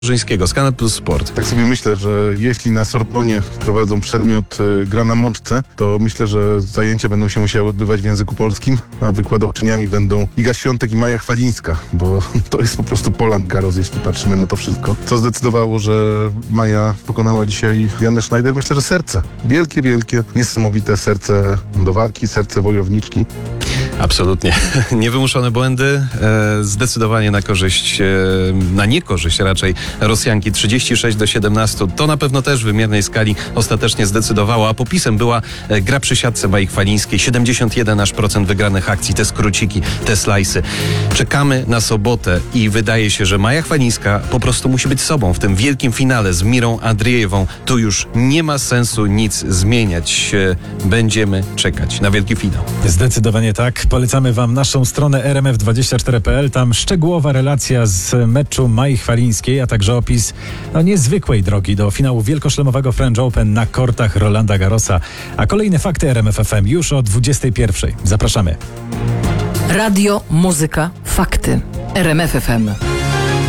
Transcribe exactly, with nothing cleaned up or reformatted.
Żeńskiego z Kanal Plus Sport. Tak sobie myślę, że jeśli na Sorbonie wprowadzą przedmiot y, gra na mączce, to myślę, że zajęcia będą się musiały odbywać w języku polskim, a wykładowczyniami będą Iga Świątek i Maja Chwalińska, bo to jest po prostu Poland Garros, jeśli patrzymy na to wszystko. Co zdecydowało, że Maja pokonała dzisiaj Janę Schneider? Myślę, że serce. Wielkie, wielkie, niesamowite serce do walki, serce wojowniczki. Absolutnie. Niewymuszone błędy, e, zdecydowanie na korzyść, e, na niekorzyść raczej Rosjanki. trzydzieści sześć do siedemnastu. To na pewno też w wymiernej skali ostatecznie zdecydowało, a popisem była e, gra przy siatce Mai Chwalińskiej. siedemdziesiąt jeden aż procent wygranych akcji, te skróciki, te slajsy. Czekamy na sobotę i wydaje się, że Maja Chwalińska po prostu musi być sobą w tym wielkim finale z Mirą Andrzejewą. Tu już nie ma sensu nic zmieniać. E, będziemy czekać na wielki finał. Zdecydowanie tak. Polecamy wam naszą stronę r m f dwadzieścia cztery kropka p l. Tam szczegółowa relacja z meczu Mai Chwalińskiej, a także opis no, niezwykłej drogi do finału wielkoszlemowego French Open na kortach Rolanda Garrosa. A kolejne fakty R M F F M już o dwudziestej pierwszej. Zapraszamy. Radio, muzyka, fakty. R M F F M.